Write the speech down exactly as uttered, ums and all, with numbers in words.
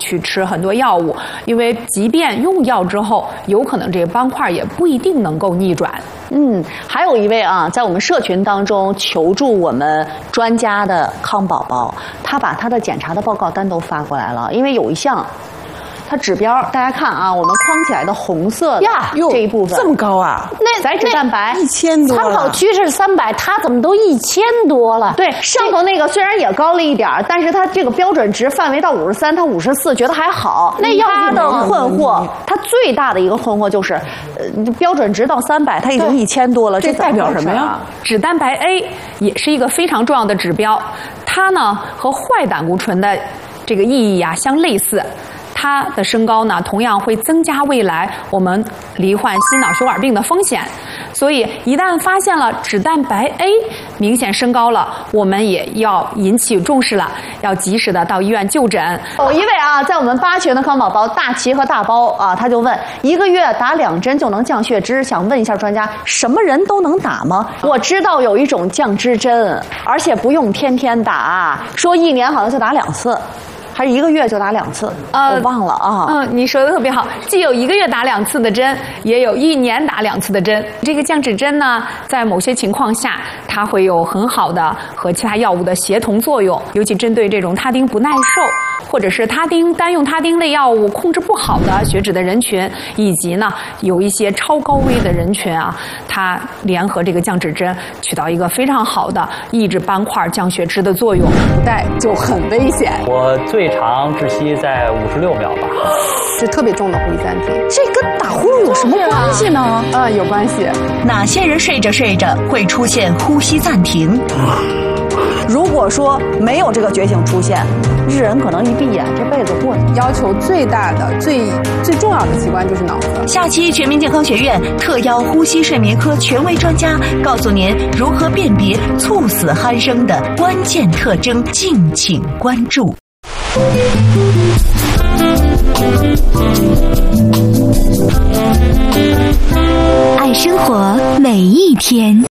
去吃很多药物，因为即便用药之后，有可能这个斑块也不一定能够逆转。 嗯，还有一位啊，在我们社群当中求助我们专家的康宝宝，他把他的检查的报告单都发过来了，因为有一项。它指标，大家看啊，我们框起来的红色呀，这一部分这么高啊？ 那载脂蛋白一千多， 参考区是三百，它怎么都一千多了？ 对，上头那个虽然也高了一点，但是它这个标准值范围到五十三，它五十四，觉得还好。 那要他的困惑，他最大的一个困惑就是，呃，标准值到三百，它已经一千多了， 这代表什么呀？ 脂蛋白 A 也是一个非常重要的指标，它呢和坏胆固醇的这个意义啊相类似。它的升高呢，同样会增加未来我们罹患心脑血管病的风险。所以，一旦发现了脂蛋白 A 明显升高了，我们也要引起重视了，要及时的到医院就诊。 有一位啊，在我们八群的康宝宝大齐和大包啊，他就问：一个月打两针就能降血脂，想问一下专家，什么人都能打吗？我知道有一种降脂针，而且不用天天打，说一年好像就打两次。还是一个月就打两次？呃，我忘了啊。 嗯，你说的特别好，既有一个月打两次的针，也有一年打两次的针。这个降脂针呢，在某些情况下，它会有很好的和其他药物的协同作用，尤其针对这种他汀不耐受，或者是他汀单用他汀类药物控制不好的血脂的人群，以及呢有一些超高危的人群啊，它联合这个降脂针，起到一个非常好的抑制斑块、降血脂的作用。 不戴就很危险。 我最长窒息在五十六秒吧。 是特别重的呼吸暂停，这跟打呼噜有什么关系呢？啊、嗯，有关系。 哪些人睡着睡着会出现呼吸暂停？ 如果说没有这个觉醒出现，日人可能一闭眼这辈子过去。 要求最大的、最最重要的器官就是脑子。 下期全民健康学院特邀呼吸睡眠科权威专家，告诉您如何辨别猝死鼾声的关键特征，敬请关注。 爱生活每一天。